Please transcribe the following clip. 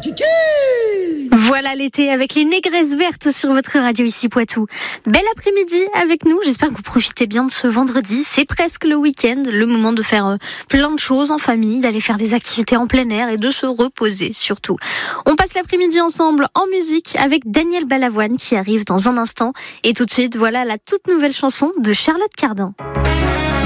Kiki. Voilà l'été avec les négresses vertes sur votre radio ici Poitou. Bel après-midi avec nous, j'espère que vous profitez bien de ce vendredi. C'est presque le week-end, le moment de faire plein de choses en famille, d'aller faire des activités en plein air et de se reposer surtout. On passe l'après-midi ensemble en musique avec Daniel Balavoine qui arrive dans un instant. Et tout de suite, voilà la toute nouvelle chanson de Charlotte Cardin.